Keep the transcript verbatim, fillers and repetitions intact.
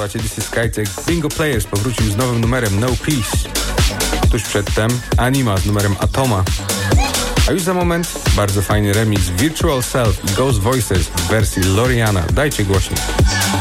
słuchacie This is Skytech. Bingo Players powrócił z nowym numerem No Peace. Tuż przedtem Anima z numerem Atoma. A już za moment bardzo fajny remix Virtual Self i Ghost Voices w wersji Loriana. Dajcie głośniej.